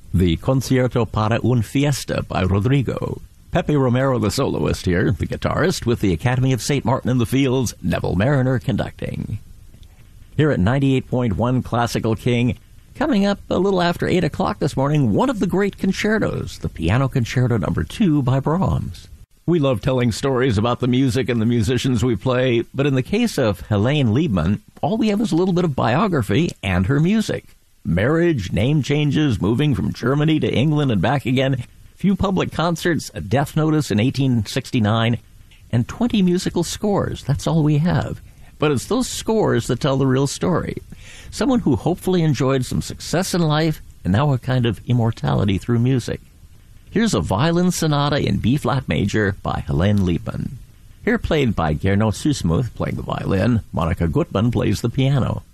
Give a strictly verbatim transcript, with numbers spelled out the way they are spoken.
the Concierto para un Fiesta by Rodrigo. Pepe Romero, the soloist here, the guitarist, with the Academy of Saint Martin in the Fields, Neville Mariner conducting. Here at ninety-eight point one Classical King, coming up a little after eight o'clock this morning, one of the great concertos, the Piano Concerto number two by Brahms. We love telling stories about the music and the musicians we play, but in the case of Helene Liebman, all we have is a little bit of biography and her music. Marriage, name changes, moving from Germany to England and back again, few public concerts, a death notice in eighteen sixty-nine, and twenty musical scores. That's all we have. But it's those scores that tell the real story. Someone who hopefully enjoyed some success in life and now a kind of immortality through music. Here's a violin sonata in B-flat major by Helene Liebman. Here played by Gernot Sussmuth playing the violin, Monica Gutmann plays the piano.